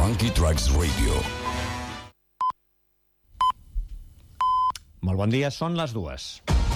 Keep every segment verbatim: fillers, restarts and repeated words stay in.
Funky Tracks Radio. Molt bon dia, són les dues.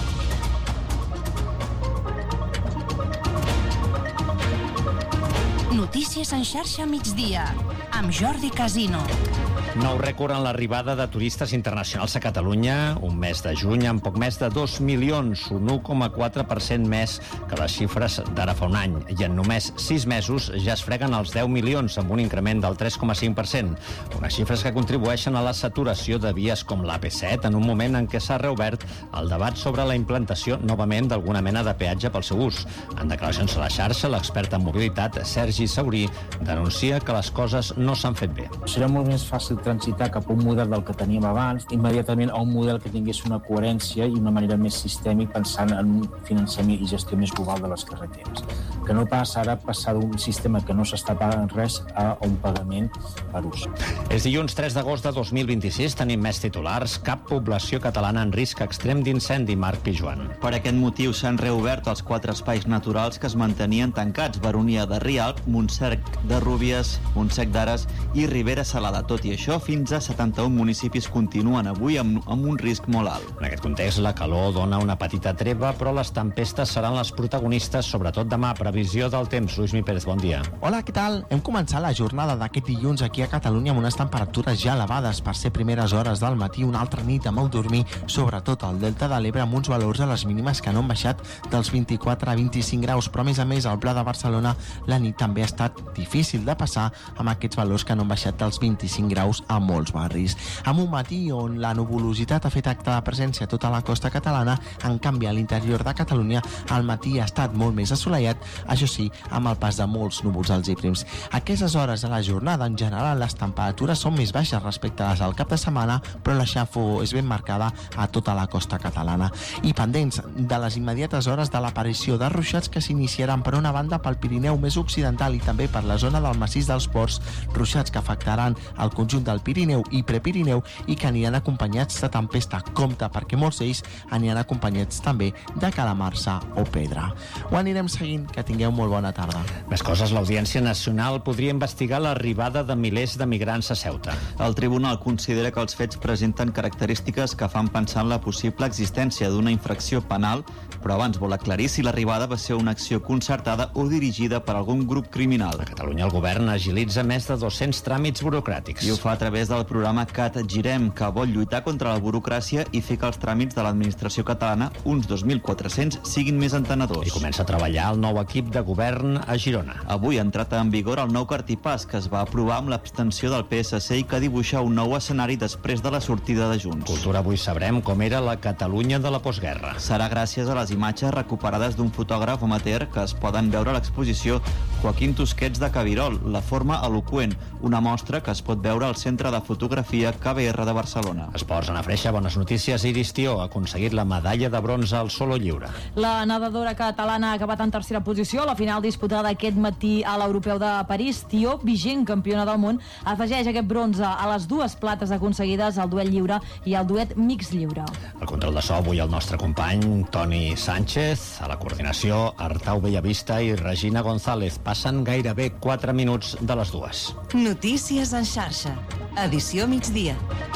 Notícies en xarxa migdia, amb Jordi Casino. Nou rècord en l'arribada de turistes internacionals a Catalunya, un mes de juny amb poc més de dos milions, un u coma quatre per cent més que les xifres d'ara fa un any, i en només sis mesos ja es freguen els deu milions, amb un increment del tres coma cinc per cent. Unes xifres que contribueixen a la saturació de vies com l'A P set, en un moment en què s'ha reobert el debat sobre la implantació novament d'alguna mena de peatge pel seu ús. En declaracions a la xarxa, l'expert en mobilitat, Sergi Saurí, denuncia que les coses no s'han fet bé. Serà molt més fàcil transitar cap a un model del que teníem abans, immediatament a un model que tingués una coherència i una manera més sistèmica, pensant en un finançament i gestió més global de les carreteres. Que no passa ara passar d'un sistema que no s'està pagant res a un pagament per ús. És dilluns tres d'agost de dos mil vint-i-sis, tenim més titulars. Cap població catalana en risc extrem d'incendi, Marc Pijuan. Per aquest motiu s'han reobert els quatre espais naturals que es mantenien tancats: Baronia de Rialp, Montsec de Rúbies, Montsec d'Ares i Ribera Salada. Tot i això, fins a setanta-un municipis continuen avui amb, amb un risc molt alt. En aquest context, la calor dona una petita treva, però les tempestes seran les protagonistes, sobretot demà. Previsió del temps. Luismi Pérez, bon dia. Hola, què tal? Hem començat la jornada d'aquest dilluns aquí a Catalunya amb unes temperatures ja elevades per ser primeres hores del matí, una altra nit a molt dormir, sobretot al Delta de l'Ebre, amb uns valors a les mínimes que no han baixat dels vint-i-quatre a vint-i-cinc graus, però a més a més al Pla de Barcelona la nit també ha estat difícil de passar amb aquests valors que no han baixat dels vint-i-cinc graus a molts barris. Amb un matí on la nuvolositat ha fet acte de presència a tota la costa catalana, en canvi a l'interior de Catalunya el matí ha estat molt més assolellat, això sí, amb el pas de molts núvols alts i prims. A aquestes hores de la jornada, en general, les temperatures són més baixes respecte a les del cap de setmana, però la xafo és ben marcada a tota la costa catalana. I pendents de les immediates hores de l'aparició de ruixats que s'iniciaran per una banda pel Pirineu més occidental i també per la zona del massís dels Ports, ruixats que afectaran el conjunt del Pirineu i Prepirineu i que aniran acompanyats de tempesta. Compte, perquè molts d'ells aniran acompanyats també de calamarsa o pedra. Ho anirem seguint, que tingueu molt bona tarda. Més coses, l'Audiència Nacional podria investigar l'arribada de milers de migrants a Ceuta. El tribunal considera que els fets presenten característiques que fan pensar en la possible existència d'una infracció penal, però abans vol aclarir si l'arribada va ser una acció concertada o dirigida per algun grup criminal. A Catalunya el govern agilitza més de dos-cents tràmits burocràtics. I ho fa a través del programa Cat Girem, que vol lluitar contra la burocràcia i fer que els tràmits de l'administració catalana, uns dos mil quatre-cents, siguin més entenedors. I comença a treballar el nou equip de govern a Girona. Avui ha entrat en vigor el nou cartipàs, que es va aprovar amb l'abstenció del P S C i que dibuixa un nou escenari després de la sortida de Junts. Cultura, avui sabrem com era la Catalunya de la postguerra. Serà gràcies a les imatges recuperades d'un fotògraf amateur que es poden veure a l'exposició Joaquín Tusquets de Cabirol, la forma eloqüent, una mostra que es pot veure al Centre de Fotografia K B R de Barcelona. Esports, Anna Freixa, bones notícies. Iris Tió ha aconseguit la medalla de bronze al solo lliure. La nedadora catalana ha acabat en tercera posició a la final disputada aquest matí a l'Europeu de París. Tió, vigent campiona del món, afegeix aquest bronze a les dues plates aconseguides al duet lliure i al duet mix lliure. El control de so avui el nostre company Toni Sánchez, a la coordinació Artau Bellavista i Regina González. Passen gairebé quatre minuts de les dues. Notícies en xarxa. Edició migdia.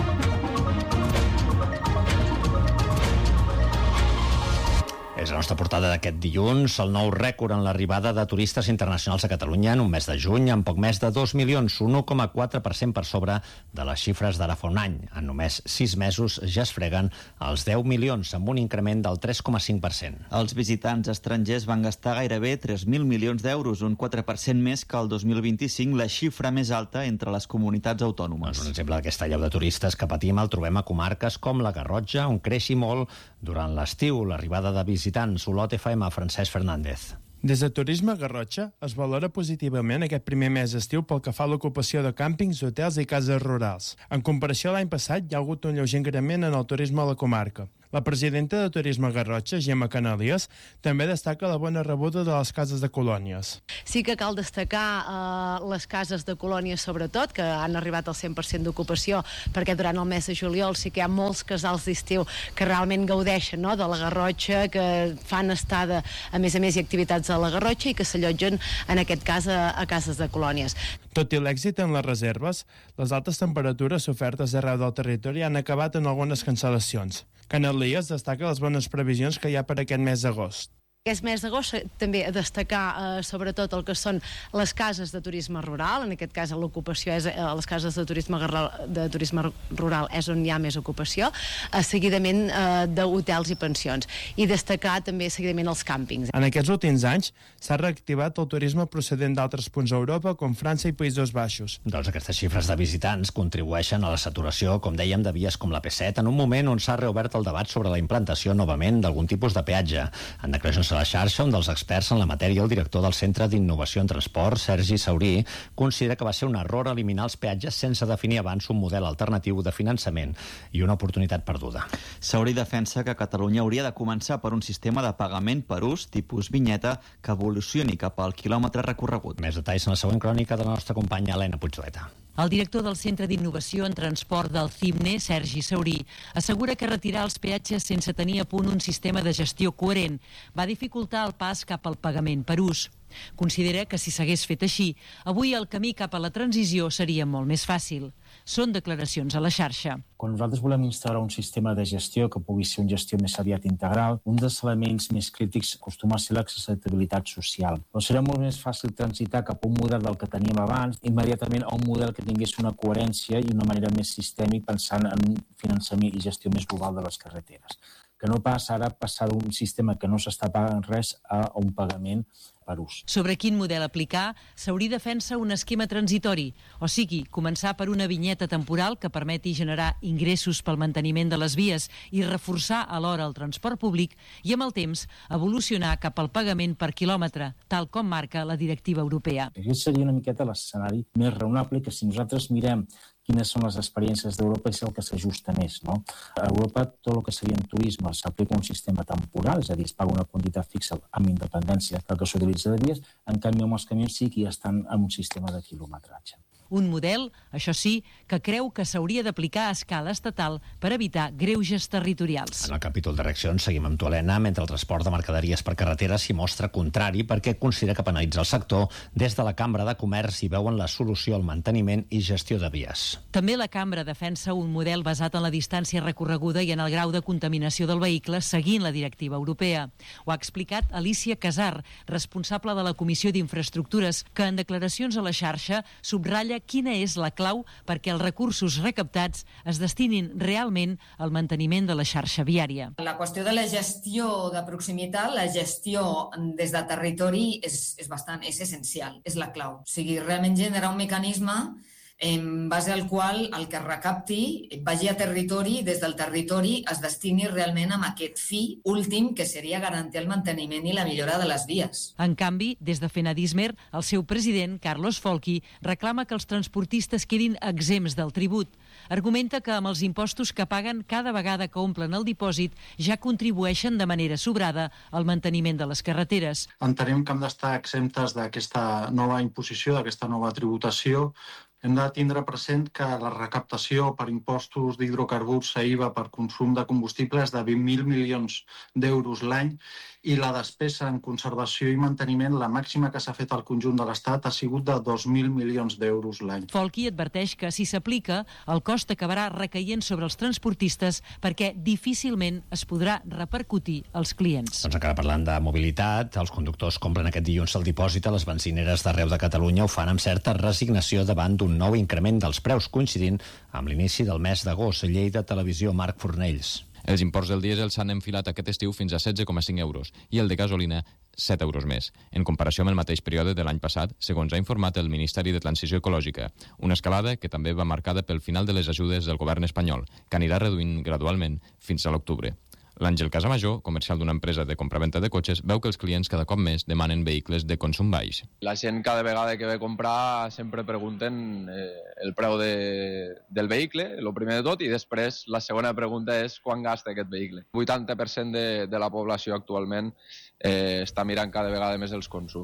És la nostra portada d'aquest dilluns, el nou rècord en l'arribada de turistes internacionals a Catalunya en un mes de juny, amb poc més de dos milions, un u coma quatre per cent per sobre de les xifres d'ara fa un any. En només sis mesos ja es freguen els deu milions, amb un increment del tres coma cinc per cent. Els visitants estrangers van gastar gairebé tres mil milions d'euros, un quatre per cent més que el dos mil vint-i-cinc, la xifra més alta entre les comunitats autònomes. Doncs un exemple d'aquesta allau de turistes que patim el trobem a comarques com la Garrotxa, on creixi molt durant l'estiu l'arribada de visitants. Olot F M, Francesc Fernández. Des de Turisme Garrotxa es valora positivament aquest primer mes d'estiu pel que fa a l'ocupació de càmpings, hotels i cases rurals. En comparació a l'any passat hi ha hagut un lleuger increment en el turisme a la comarca. La presidenta de Turisme Garrotxa, Gemma Canalies, també destaca la bona rebuda de les cases de colònies. Sí que cal destacar eh, les cases de colònies sobretot, que han arribat al cent per cent d'ocupació, perquè durant el mes de juliol sí que hi ha molts casals d'estiu que realment gaudeixen, no?, de la Garrotxa, que fan estada, a més a més, i activitats a la Garrotxa i que s'allotgen, en aquest cas, a, a cases de colònies. Tot i l'èxit en les reserves, les altes temperatures sofertes arreu del territori han acabat en algunes cancel·lacions. Canet Lies destaca les bones previsions que hi ha per aquest mes d'agost. Aquest mes d'agost també a destacar eh, sobretot el que són les cases de turisme rural, en aquest cas l'ocupació és a les cases de turisme, de turisme rural és on hi ha més ocupació, eh, seguidament eh, d'hotels i pensions, i destacar també seguidament els càmpings. En aquests últims anys s'ha reactivat el turisme procedent d'altres punts d'Europa com França i Països Baixos. Doncs aquestes xifres de visitants contribueixen a la saturació, com dèiem, de vies com la P set, en un moment on s'ha reobert el debat sobre la implantació novament d'algun tipus de peatge. En declaracions a la xarxa, un dels experts en la matèria, el director del Centre d'Innovació en Transport, Sergi Saurí, considera que va ser un error eliminar els peatges sense definir abans un model alternatiu de finançament i una oportunitat perduda. Saurí defensa que Catalunya hauria de començar per un sistema de pagament per ús, tipus vinyeta, que evolucioni cap al quilòmetre recorregut. Més detalls en la següent crònica de la nostra companya Helena Puigdoleta. El director del Centre d'Innovació en Transport del CIMNE, Sergi Saurí, assegura que retirar els peatges sense tenir a punt un sistema de gestió coherent va dificultar el pas cap al pagament per ús. Considera que si s'hagués fet així, avui el camí cap a la transició seria molt més fàcil. Són declaracions a la xarxa. Quan nosaltres volem instaurar un sistema de gestió que pugui ser una gestió més aviat integral, un dels elements més crítics acostuma a ser l'accessibilitat social. Però serà molt més fàcil transitar cap a un model del que teníem abans, immediatament a un model que tingués una coherència i una manera més sistèmica pensant en un finançament i gestió més global de les carreteres. Que no passa ara passar d'un sistema que no s'està pagant res a un pagament per ús. Sobre quin model aplicar, Saurí defensa un esquema transitori, o sigui, començar per una vinyeta temporal que permeti generar ingressos pel manteniment de les vies i reforçar alhora el transport públic i, amb el temps, evolucionar cap al pagament per quilòmetre, tal com marca la directiva europea. Aquest seria una miqueta l'escenari més raonable, que si nosaltres mirem quines són les experiències d'Europa és el que s'ajusta més, no? A Europa, tot el que seria en turisme s'aplica un sistema temporal, és a dir, es paga una quantitat fixa amb independència del que s'utilitza de vies, en canvi amb els camions sí que ja estan en un sistema de quilometratge. Un model, això sí, que creu que s'hauria d'aplicar a escala estatal per evitar greuges territorials. En el capítol de reaccions seguim amb tu, Helena, mentre el transport de mercaderies per carretera s'hi mostra contrari perquè considera que penalitza el sector. Des de la Cambra de Comerç hi veuen la solució al manteniment i gestió de vies. També la Cambra defensa un model basat en la distància recorreguda i en el grau de contaminació del vehicle seguint la directiva europea. Ho ha explicat Alicia Casar, responsable de la Comissió d'Infraestructures, que en declaracions a la xarxa subratlla quina és la clau perquè els recursos recaptats es destinin realment al manteniment de la xarxa viària. La qüestió de la gestió de proximitat, la gestió des de territori és, és bastant, és essencial, és la clau. O sigui, realment generar un mecanisme en base al qual el que recapti vagi a territori i des del territori es destini realment amb aquest fi últim, que seria garantir el manteniment i la millora de les vies. En canvi, des de Fenadismer, el seu president, Carlos Folchi, reclama que els transportistes quedin exempts del tribut. Argumenta que amb els impostos que paguen cada vegada que omplen el dipòsit ja contribueixen de manera sobrada al manteniment de les carreteres. Entenem que hem d'estar exemptes d'aquesta nova imposició, d'aquesta nova tributació. Hem de tindre present que la recaptació per impostos d'hidrocarburs a I V A per consum de combustible és de vint mil milions d'euros l'any i la despesa en conservació i manteniment, la màxima que s'ha fet al conjunt de l'Estat, ha sigut de dos mil milions d'euros l'any. Folchi adverteix que si s'aplica, el cost acabarà recaient sobre els transportistes perquè difícilment es podrà repercutir als clients. Doncs encara parlant de mobilitat, els conductors compren aquest dilluns el dipòsit a les benzineres d'arreu de Catalunya. Ho fan amb certa resignació davant d'un nou increment dels preus, coincidint amb l'inici del mes d'agost. Lleida Televisió, Marc Fornells. Els imports del dièsel s'han enfilat aquest estiu fins a setze coma cinc euros i el de gasolina set euros més, en comparació amb el mateix període de l'any passat, segons ha informat el Ministeri de Transició Ecològica. Una escalada que també va marcada pel final de les ajudes del govern espanyol, que anirà reduint gradualment fins a l'octubre. L'Àngel Casamajor, comercial d'una empresa de compraventa de cotxes, veu que els clients cada cop més demanen vehicles de consum baix. La gent cada vegada que ve a comprar sempre pregunten eh, el preu de, del vehicle, el primer de tot, i després la segona pregunta és quan gasta aquest vehicle. El vuitanta per cent de, de la població actualment eh, està mirant cada vegada més els consums.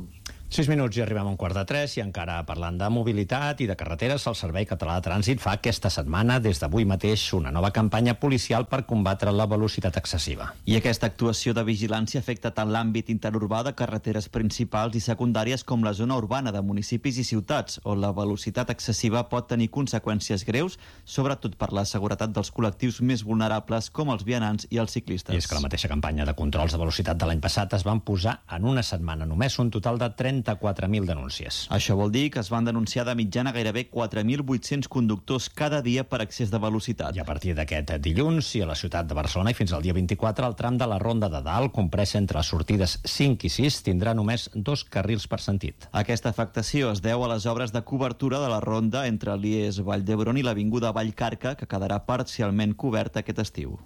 sis minuts i arribem a un quart de tres i encara parlant de mobilitat i de carreteres, el Servei Català de Trànsit fa aquesta setmana, des d'avui mateix, una nova campanya policial per combatre la velocitat excessiva. I aquesta actuació de vigilància afecta tant l'àmbit interurbà de carreteres principals i secundàries com la zona urbana de municipis i ciutats, on la velocitat excessiva pot tenir conseqüències greus, sobretot per la seguretat dels col·lectius més vulnerables com els vianants i els ciclistes. I és que la mateixa campanya de controls de velocitat de l'any passat es van posar en una setmana només un total de trenta-quatre mil denúncies. Això vol dir que es van denunciar de mitjana gairebé quatre mil vuit-cents conductors cada dia per excés de velocitat. I a partir d'aquest dilluns, i a la ciutat de Barcelona i fins al dia vint-i-quatre, el tram de la Ronda de Dalt, comprès entre les sortides cinc i sis, tindrà només dos carrils per sentit. Aquesta afectació es deu a les obres de cobertura de la ronda entre l'I E S Vall d'Hebron i l'avinguda Vallcarca, que quedarà parcialment coberta aquest estiu.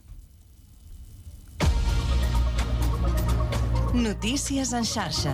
Notícies en xarxa.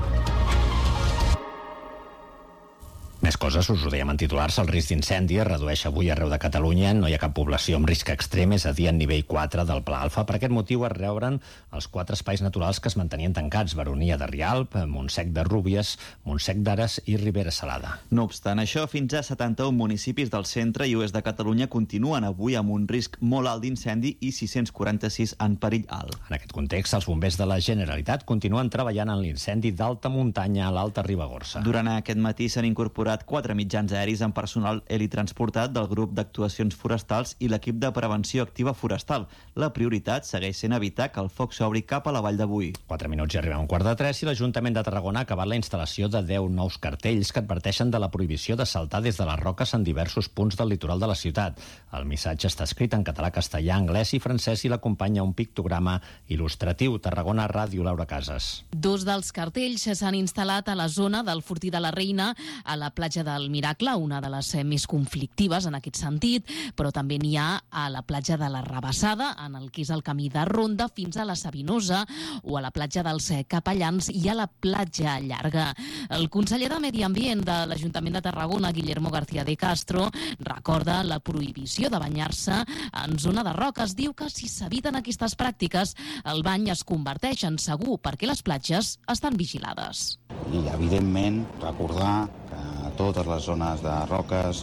Més coses, us ho dèiem en titulars, el risc d'incendi es redueix avui arreu de Catalunya, no hi ha cap població amb risc extrem, és a dir, en nivell quatre del Pla Alfa. Per aquest motiu es reobren els quatre espais naturals que es mantenien tancats: Baronia de Rialp, Montsec de Rúbies, Montsec d'Ares i Ribera Salada. No obstant això, fins a setanta-un municipis del centre i oest de Catalunya continuen avui amb un risc molt alt d'incendi i sis-cents quaranta-sis en perill alt. En aquest context, els bombers de la Generalitat continuen treballant en l'incendi d'alta muntanya a l'Alta Ribagorça. Durant aquest matí s'han incorporat quatre mitjans aeris amb personal helitransportat del grup d'actuacions forestals i l'equip de prevenció activa forestal. La prioritat segueix sent evitar que el foc s'obri cap a la Vall de Boí. Quatre minuts i arribem a un quart de tres i l'Ajuntament de Tarragona ha acabat la instal·lació de deu nous cartells que adverteixen de la prohibició de saltar des de les roques en diversos punts del litoral de la ciutat. El missatge està escrit en català, castellà, anglès i francès i l'acompanya un pictograma il·lustratiu. Tarragona Ràdio, Laura Casas. Dos dels cartells s'han instal·lat a la zona del Fortí de la Reina, a la platja del Miracle, una de les més conflictives en aquest sentit, però també n'hi ha a la platja de la Rabassada, en el que és el camí de Ronda fins a la Sabinosa, o a la platja dels Capellans i a la platja Llarga. El conseller de Medi Ambient de l'Ajuntament de Tarragona, Guillermo García de Castro, recorda la prohibició de banyar-se en zona de roques. Diu que si s'eviten aquestes pràctiques, el bany es converteix en segur perquè les platges estan vigilades. I, evidentment, recordar que a totes les zones de roques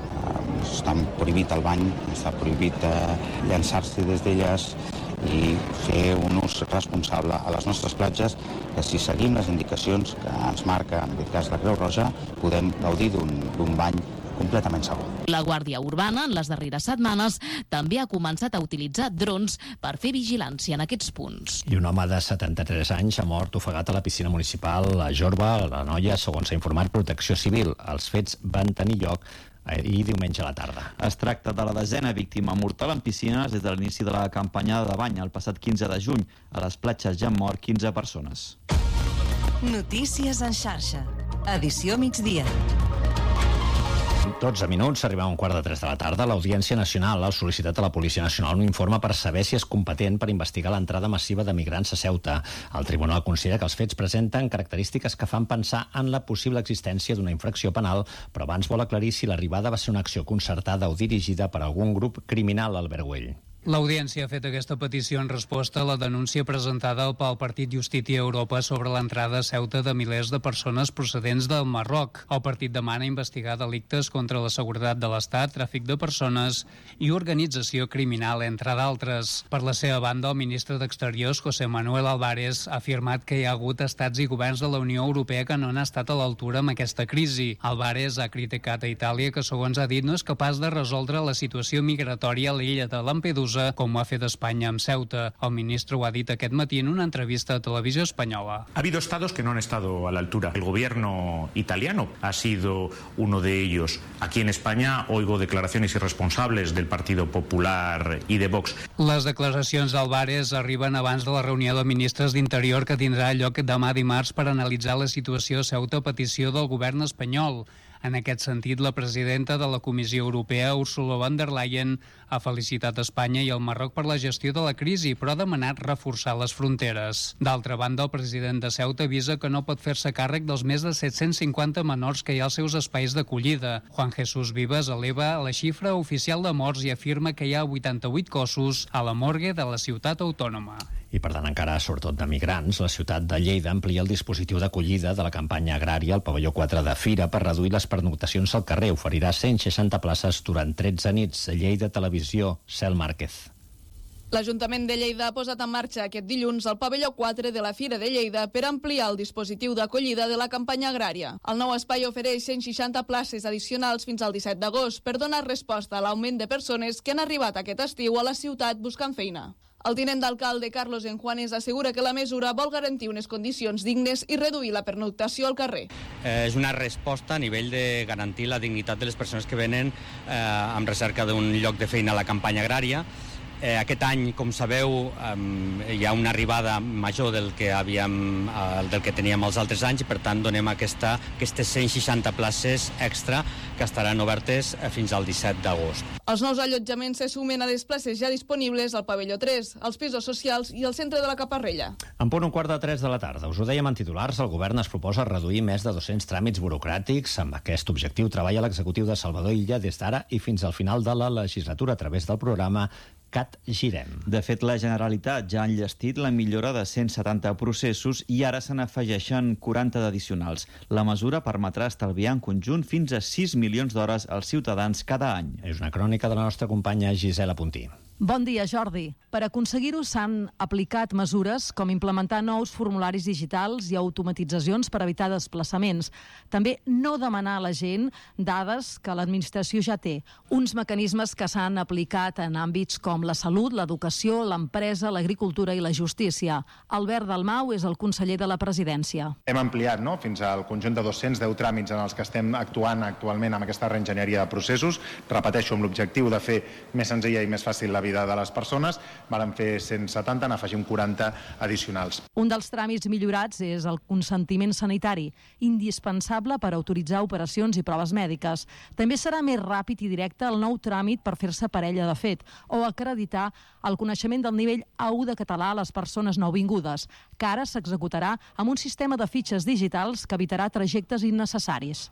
eh, està prohibit el bany, està prohibit eh, llançar-se des d'elles i fer un ús responsable a les nostres platges, que si seguim les indicacions que ens marca, en aquest cas la Creu Roja, podem gaudir d'un bany completament segur. La Guàrdia Urbana, en les darreres setmanes, també ha començat a utilitzar drons per fer vigilància en aquests punts. I un home de setanta-tres anys ha mort ofegat a la piscina municipal a Jorba. La noia, segons s'ha informat Protecció Civil. Els fets van tenir lloc ahir diumenge a la tarda. Es tracta de la desena víctima mortal en piscines des de l'inici de la campanya de bany el passat quinze de juny. A les platges ja han mort quinze persones. Notícies en xarxa. Edició migdia. dotze minuts, arriba a un quart de tres de la tarda. L'Audiència Nacional ha sol·licitat a la Policia Nacional un informe per saber si és competent per investigar l'entrada massiva de migrants a Ceuta. El Tribunal considera que els fets presenten característiques que fan pensar en la possible existència d'una infracció penal, però abans vol aclarir si l'arribada va ser una acció concertada o dirigida per algun grup criminal. Albert Güell. L'Audiència ha fet aquesta petició en resposta a la denúncia presentada pel Partit Justícia Europa sobre l'entrada a Ceuta de milers de persones procedents del Marroc. El partit demana investigar delictes contra la seguretat de l'Estat, tràfic de persones i organització criminal, entre d'altres. Per la seva banda, el ministre d'Exteriors, José Manuel Álvarez, ha afirmat que hi ha hagut estats i governs de la Unió Europea que no han estat a l'altura amb aquesta crisi. Álvarez ha criticat a Itàlia, que segons ha dit no és capaç de resoldre la situació migratòria a l'illa de Lampedusa, com ho ha fet Espanya amb Ceuta. El ministre ho ha dit aquest matí en una entrevista a Televisió Espanyola. Ha habido estados que no han estado a la altura. El gobierno italiano ha sido uno de ellos. Aquí en España oigo declaraciones irresponsables del Partido Popular y de Vox. Les declaracions d'Álvarez arriben abans de la reunió de ministres d'Interior que tindrà lloc demà dimarts per analitzar la situació a Ceuta a petició del govern espanyol. En aquest sentit, la presidenta de la Comissió Europea, Ursula von der Leyen, ha felicitat Espanya i el Marroc per la gestió de la crisi, però ha demanat reforçar les fronteres. D'altra banda, el president de Ceuta avisa que no pot fer-se càrrec dels més de set-cents cinquanta menors que hi ha als seus espais d'acollida. Juan Jesús Vives eleva la xifra oficial de morts i afirma que hi ha vuitanta-vuit cossos a la morgue de la ciutat autònoma. i, per tant, encara sobretot de migrants. La ciutat de Lleida amplia el dispositiu d'acollida de la campanya agrària al pavelló quatre de Fira per reduir les pernoctacions al carrer. Oferirà cent seixanta places durant tretze nits. Lleida Televisió, Cel Márquez. L'Ajuntament de Lleida ha posat en marxa aquest dilluns el pavelló quatre de la Fira de Lleida per ampliar el dispositiu d'acollida de la campanya agrària. El nou espai ofereix cent seixanta places addicionals fins al disset d'agost per donar resposta a l'augment de persones que han arribat aquest estiu a la ciutat buscant feina. El tinent d'alcalde Carlos Enjuanes assegura que la mesura vol garantir unes condicions dignes i reduir la pernoctació al carrer. Eh, és una resposta a nivell de garantir la dignitat de les persones que venen eh, en recerca d'un lloc de feina a la campanya agrària. Eh, aquest any, com sabeu, eh, hi ha una arribada major del que, havíem, eh, del que teníem els altres anys i, per tant, donem aquesta, aquestes cent seixanta places extra que estaran obertes eh, fins al disset d'agost. Els nous allotjaments se sumen a les places ja disponibles al pavelló tres, als pisos socials i al centre de la Caparrella. En punt un quart de tres de la tarda. Us ho dèiem en titulars, el govern es proposa reduir més de dos-cents tràmits burocràtics. Amb aquest objectiu treballa l'executiu de Salvador Illa des d'ara i fins al final de la legislatura a través del programa Cat Girem. De fet, la Generalitat ja ha enllestit la millora de cent setanta processos i ara se n'afegeixen quaranta d'addicionals. La mesura permetrà estalviar en conjunt fins a sis milions d'hores als ciutadans cada any. És una crònica de la nostra companya Gisela Puntí. Bon dia, Jordi. Per aconseguir-ho s'han aplicat mesures com implementar nous formularis digitals i automatitzacions per evitar desplaçaments. També no demanar a la gent dades que l'administració ja té. Uns mecanismes que s'han aplicat en àmbits com la salut, l'educació, l'empresa, l'agricultura i la justícia. Albert Dalmau és el conseller de la presidència. Hem ampliat no, fins al conjunt de dos-cents deu tràmits en els que estem actuant actualment amb aquesta reenginyeria de processos. Repeteixo, amb l'objectiu de fer més senzilla i més fàcil la vida de les persones. Vàrem fer cent setanta, n'afegim quaranta addicionals. Un dels tràmits millorats és el consentiment sanitari, indispensable per autoritzar operacions i proves mèdiques. També serà més ràpid i directe el nou tràmit per fer-se parella de fet o acreditar el coneixement del nivell A u de català a les persones nouvingudes, que ara s'executarà amb un sistema de fitxes digitals que evitarà trajectes innecessaris.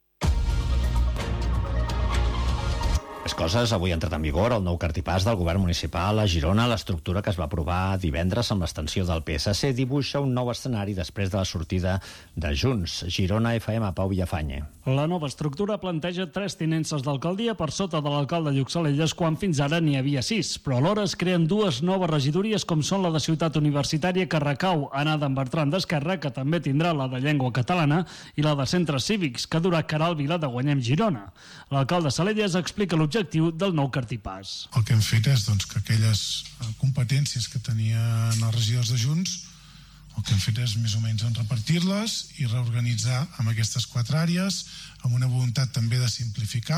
Les coses, avui ha entrat en vigor el nou cartipàs del govern municipal a Girona. L'estructura que es va aprovar divendres amb l'extensió del P S C dibuixa un nou escenari després de la sortida de Junts. Girona, F M, Pau Villafañe. La nova estructura planteja tres tinences d'alcaldia per sota de l'alcalde Lluc Salelles, quan fins ara n'hi havia sis. Però alhora es creen dues noves regidories, com són la de Ciutat Universitària, que recau en Adam Bertran d'Esquerra, que també tindrà la de Llengua Catalana, i la de Centres Cívics, que durà Caral Vila de Guanyem Girona. L'alcalde Salelles explica l'objectiu del nou cartipàs. El que hem fet és doncs, que aquelles competències que tenien els regidors de Junts, el que hem fet és més o menys repartir-les i reorganitzar amb aquestes quatre àrees, amb una voluntat també de simplificar,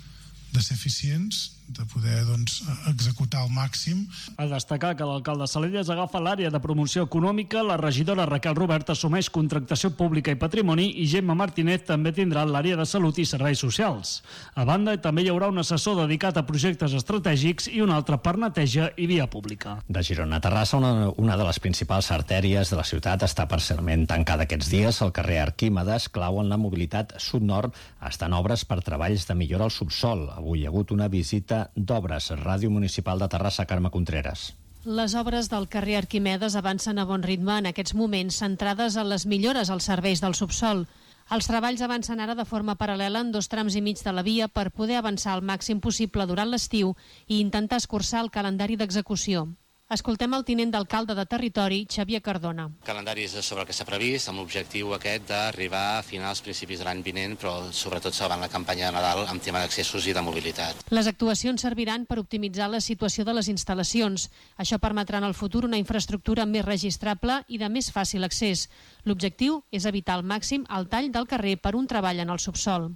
de ser eficients, de poder doncs, executar al màxim. A destacar que l'alcalde Salelles agafa l'àrea de promoció econòmica, la regidora Raquel Robert assumeix contractació pública i patrimoni i Gemma Martínez també tindrà l'àrea de salut i serveis socials. A banda, també hi haurà un assessor dedicat a projectes estratègics i un altre per neteja i via pública. De Girona a Terrassa, una, una de les principals artèries de la ciutat està parcialment tancada aquests dies. El carrer Arquímedes, clau en la mobilitat sud-nord, està en obres per treballs de millora al subsol. Avui hi ha hagut una visita d'obres. Ràdio Municipal de Terrassa, Carme Contreras. Les obres del carrer Arquimedes avancen a bon ritme en aquests moments, centrades en les millores als serveis del subsol. Els treballs avancen ara de forma paral·lela en dos trams i mig de la via per poder avançar al màxim possible durant l'estiu i intentar escurçar el calendari d'execució. Escoltem el tinent d'alcalde de Territori, Xavier Cardona. El calendari és sobre el que s'ha previst, amb l'objectiu aquest d'arribar a finals, principis de l'any vinent, però sobretot salvant la campanya de Nadal amb tema d'accessos i de mobilitat. Les actuacions serviran per optimitzar la situació de les instal·lacions. Això permetrà en el futur una infraestructura més registrable i de més fàcil accés. L'objectiu és evitar al màxim el tall del carrer per un treball en el subsol.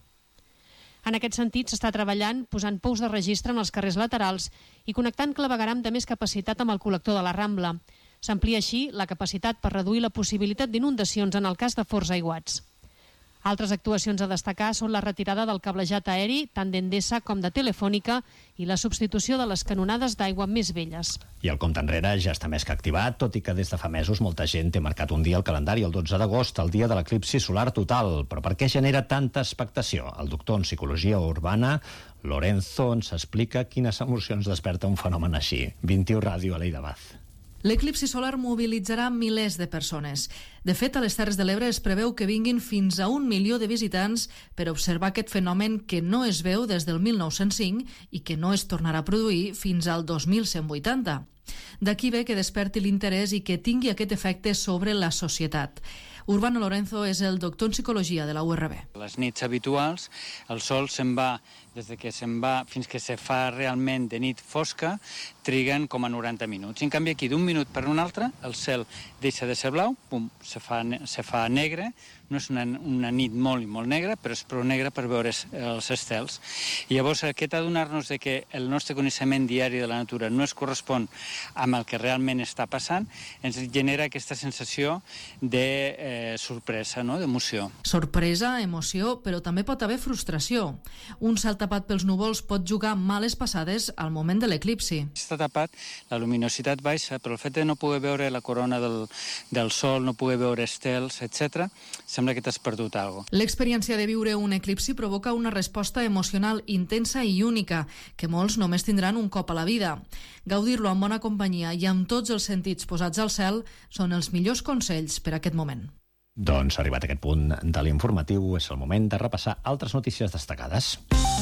En aquest sentit, s'està treballant posant pous de registre en els carrers laterals i connectant clavegueram de més capacitat amb el col·lector de la Rambla. S'amplia així la capacitat per reduir la possibilitat d'inundacions en el cas de forts aiguats. Altres actuacions a destacar són la retirada del cablejat aeri, tant d'Endesa com de Telefònica, i la substitució de les canonades d'aigua més velles. I el compte enrere ja està més que activat, tot i que des de fa mesos molta gent té marcat un dia al calendari, el dotze d'agost, el dia de l'eclipsi solar total. Però per què genera tanta expectació? El doctor en psicologia urbana, Lorenzo, ens explica quines emocions desperta un fenomen així. vint i u Ràdio, Aleida Baz. L'eclipsi solar mobilitzarà milers de persones. De fet, a les Terres de l'Ebre es preveu que vinguin fins a un milió de visitants per observar aquest fenomen que no es veu des del mil nou-cents cinc i que no es tornarà a produir fins al dos mil cent vuitanta. D'aquí ve que desperti l'interès i que tingui aquest efecte sobre la societat. Urbano Lorenzo és el doctor en psicologia de la U R B. Les nits habituals, el sol se'n va, des de que se'n va fins que se fa realment de nit fosca, triguen com a noranta minuts. En canvi, aquí d'un minut per un altre, el cel deixa de ser blau, pum, se fa, se fa negre, no és una, una nit molt i molt negra, però és prou negra per veure els estels. I llavors aquest adonar-nos de que el nostre coneixement diari de la natura no es correspon amb el que realment està passant, ens genera aquesta sensació de eh, sorpresa, no? D'emoció. Sorpresa, emoció, però també pot haver frustració. Un cel tapat pels núvols pot jugar males passades al moment de l'eclipsi. Està tapat, la luminositat baixa, però el fet de no poder veure la corona del, del sol, no poder veure estels, etcètera, sembla que t'has perdut alguna cosa. L'experiència de viure un eclipsi provoca una resposta emocional intensa i única, que molts només tindran un cop a la vida. Gaudir-lo amb bona companyia i amb tots els sentits posats al cel són els millors consells per a aquest moment. Doncs arribat a aquest punt de l'informatiu és el moment de repassar altres notícies destacades.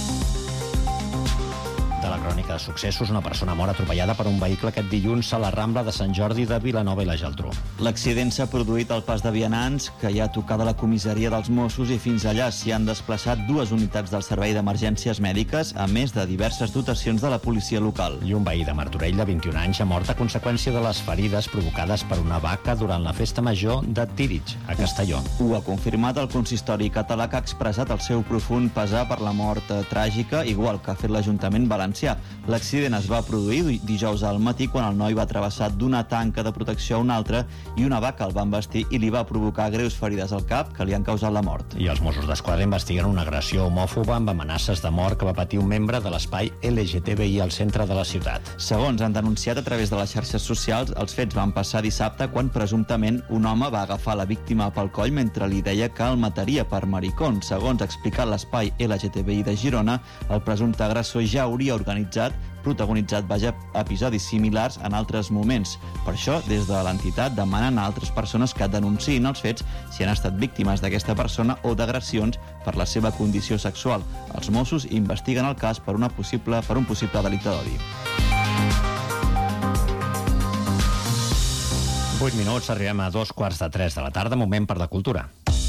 De la crònica de successos, una persona mor atropellada per un vehicle aquest dilluns a la Rambla de Sant Jordi de Vilanova i la Geltrú. L'accident s'ha produït al pas de vianants, que hi ha tocada la comissaria dels Mossos i fins allà s'hi han desplaçat dues unitats del Servei d'Emergències Mèdiques, a més de diverses dotacions de la policia local. I un veí de Martorell de vint-i-un anys ha mort a conseqüència de les ferides provocades per una vaca durant la festa major de Tírig, a Castelló. Ho ha confirmat el consistori català, que ha expressat el seu profund pesar per la mort tràgica, igual que ha fet l'Ajuntament valencià. L'accident es va produir dijous al matí quan el noi va travessar d'una tanca de protecció a una altra i una vaca el va embestir i li va provocar greus ferides al cap que li han causat la mort. I els Mossos d'Esquadra investiguen una agressió homòfoba amb amenaces de mort que va patir un membre de l'espai L G T B I al centre de la ciutat. Segons han denunciat a través de les xarxes socials, els fets van passar dissabte quan presumptament un home va agafar la víctima pel coll mentre li deia que el mataria per maricón. Segons ha explicat l'espai L G T B I de Girona, el presumpte agressor ja hauria organitzat, protagonitzat, vaja, episodis similars en altres moments. Per això, des de l'entitat demanen a altres persones que denunciïn els fets si han estat víctimes d'aquesta persona o d'agressions per la seva condició sexual. Els Mossos investiguen el cas per, una possible, per un possible delicte d'odi. vuit minuts, arribem a dos quarts de tres de la tarda, moment per la cultura.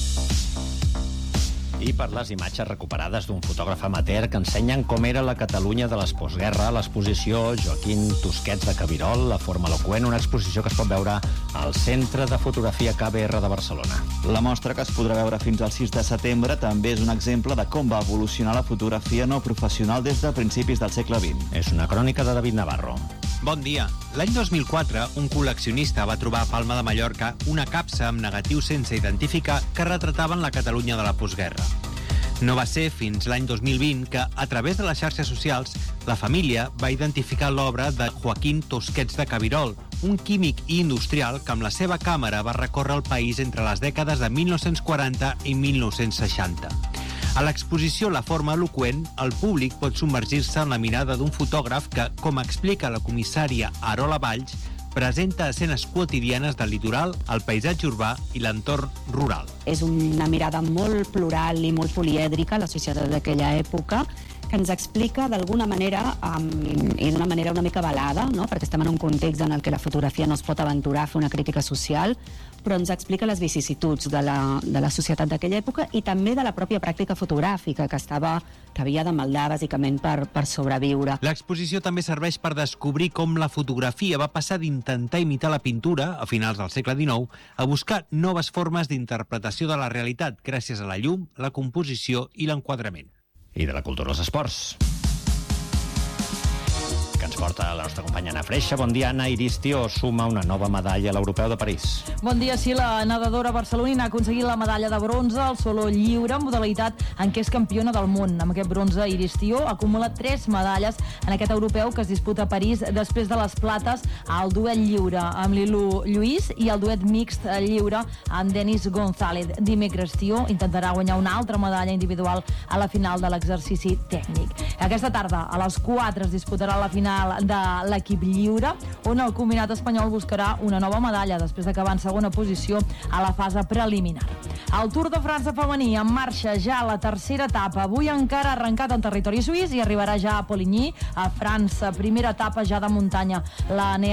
I per les imatges recuperades d'un fotògraf amateur que ensenyen com era la Catalunya de les postguerra, l'exposició Joaquín Tusquets de Cabirol, la forma eloqüent, una exposició que es pot veure al Centre de Fotografia K B R de Barcelona. La mostra, que es podrà veure fins al sis de setembre, també és un exemple de com va evolucionar la fotografia no professional des de principis del segle vint. És una crònica de David Navarro. Bon dia. L'any dos mil quatre, un col·leccionista va trobar a Palma de Mallorca una capsa amb negatius sense identificar que retrataven la Catalunya de la postguerra. No va ser fins l'any dos mil vint que, a través de les xarxes socials, la família va identificar l'obra de Joaquín Tusquets de Cabirol, un químic i industrial que amb la seva càmera va recórrer el país entre les dècades de mil nou-cents quaranta i mil nou-cents seixanta. A l'exposició La forma eloqüent, el públic pot submergir-se en la mirada d'un fotògraf que, com explica la comissària Arola Valls, presenta escenes quotidianes del litoral, el paisatge urbà i l'entorn rural. És una mirada molt plural i molt polièdrica a la societat d'aquella època, que ens explica d'alguna manera, um, i d'una manera una mica velada, no? Perquè estem en un context en el que la fotografia no es pot aventurar a fer una crítica social, però ens explica les vicissituds de la, de la societat d'aquella època i també de la pròpia pràctica fotogràfica, que estava que havia de maldar bàsicament per, per sobreviure. L'exposició també serveix per descobrir com la fotografia va passar d'intentar imitar la pintura, a finals del segle dinou, a buscar noves formes d'interpretació de la realitat gràcies a la llum, la composició i l'enquadrament. I de la cultura als esports, que ens porta la nostra companya Anna Freixa. Bon dia, Anna. Iris Tió suma una nova medalla a l'Europeu de París. Bon dia, sí, la nedadora barcelonina ha aconseguit la medalla de bronze al solo lliure, modalitat en què és campiona del món. Amb aquest bronze, Iris Tió acumula tres medalles en aquest europeu que es disputa a París després de les plates al duet lliure amb Lilu Lluís i el duet mixt lliure amb Denis González. Dimecres, Tió intentarà guanyar una altra medalla individual a la final de l'exercici tècnic. Aquesta tarda, a les quatre, es disputarà la final final de l'equip lliure, on el combinat espanyol buscarà una nova medalla després d'acabar en segona posició a la fase preliminar. El Tour de França femení en marxa ja a la tercera etapa. Avui encara ha arrencat en territori suís i arribarà ja a Poligny, a França. Primera etapa ja de muntanya. La Nea